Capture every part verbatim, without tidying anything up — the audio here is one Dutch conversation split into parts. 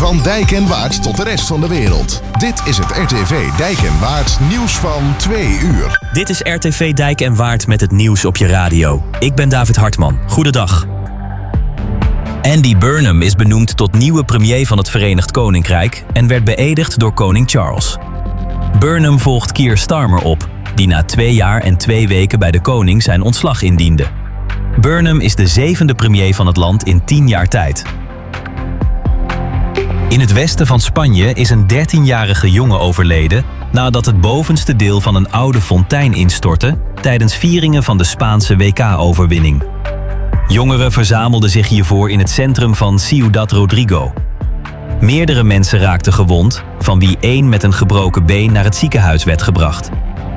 Van Dijk en Waard tot de rest van de wereld. Dit is het R T V Dijk en Waard nieuws van twee uur. Dit is R T V Dijk en Waard met het nieuws op je radio. Ik ben David Hartman. Goedendag. Andy Burnham is benoemd tot nieuwe premier van het Verenigd Koninkrijk en werd beëdigd door koning Charles. Burnham volgt Keir Starmer op, die na twee jaar en twee weken bij de koning zijn ontslag indiende. Burnham is de zevende premier van het land in tien jaar tijd. In het westen van Spanje is een dertienjarige jongen overleden nadat het bovenste deel van een oude fontein instortte tijdens vieringen van de Spaanse W K-overwinning. Jongeren verzamelden zich hiervoor in het centrum van Ciudad Rodrigo. Meerdere mensen raakten gewond, van wie één met een gebroken been naar het ziekenhuis werd gebracht.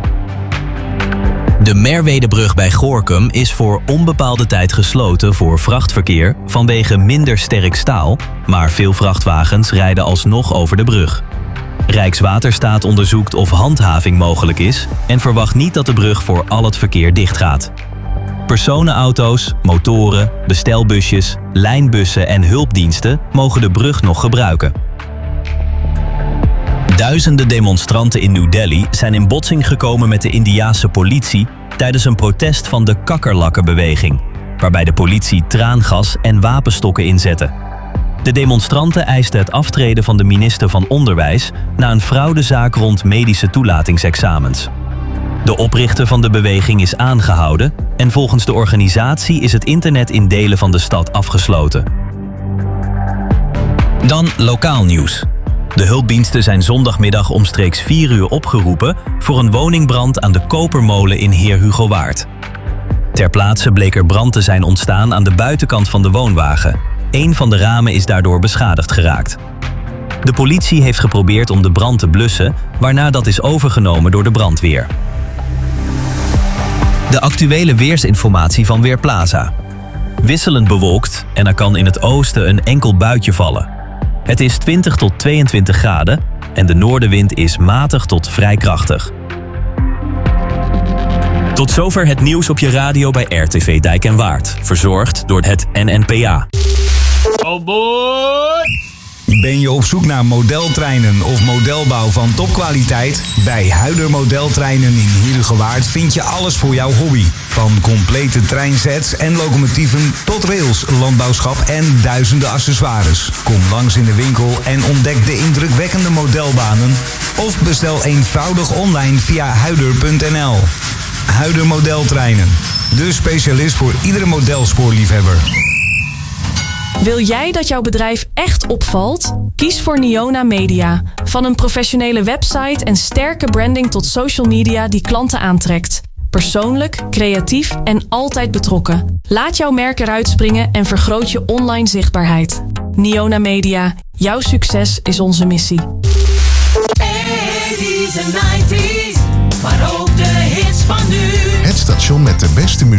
De Merwedebrug bij Gorinchem is voor onbepaalde tijd gesloten voor vrachtverkeer vanwege minder sterk staal, maar veel vrachtwagens rijden alsnog over de brug. Rijkswaterstaat onderzoekt of handhaving mogelijk is en verwacht niet dat de brug voor al het verkeer dichtgaat. Personenauto's, motoren, bestelbusjes, lijnbussen en hulpdiensten mogen de brug nog gebruiken. Duizenden demonstranten in New Delhi zijn in botsing gekomen met de Indiase politie tijdens een protest van de kakkerlakkenbeweging, waarbij de politie traangas en wapenstokken inzette. De demonstranten eisten het aftreden van de minister van Onderwijs na een fraudezaak rond medische toelatingsexamens. De oprichter van de beweging is aangehouden en volgens de organisatie is het internet in delen van de stad afgesloten. Dan lokaal nieuws. De hulpdiensten zijn zondagmiddag omstreeks vier uur opgeroepen voor een woningbrand aan de Kopermolen in Heer Hugo Waard. Ter plaatse bleek er brand te zijn ontstaan aan de buitenkant van de woonwagen. Eén van de ramen is daardoor beschadigd geraakt. De politie heeft geprobeerd om de brand te blussen, waarna dat is overgenomen door de brandweer. De actuele weersinformatie van Weerplaza. Wisselend bewolkt en er kan in het oosten een enkel buitje vallen. Het is twintig tot tweeëntwintig graden en de noordenwind is matig tot vrij krachtig. Tot zover het nieuws op je radio bij R T V Dijk en Waard. Verzorgd door het N N P A. Oh boy! Ben je op zoek naar modeltreinen of modelbouw van topkwaliteit? Bij Huider Modeltreinen in Heerhugowaard vind je alles voor jouw hobby. Van complete treinsets en locomotieven tot rails, landbouwschap en duizenden accessoires. Kom langs in de winkel en ontdek de indrukwekkende modelbanen. Of bestel eenvoudig online via huider punt n l. Huider Modeltreinen, de specialist voor iedere modelspoorliefhebber. Wil jij dat jouw bedrijf echt opvalt? Kies voor Niona Media. Van een professionele website en sterke branding tot social media die klanten aantrekt. Persoonlijk, creatief en altijd betrokken. Laat jouw merk eruit springen en vergroot je online zichtbaarheid. Niona Media. Jouw succes is onze missie. eighties en nineties, maar ook de hits van nu. Het station met de beste muziek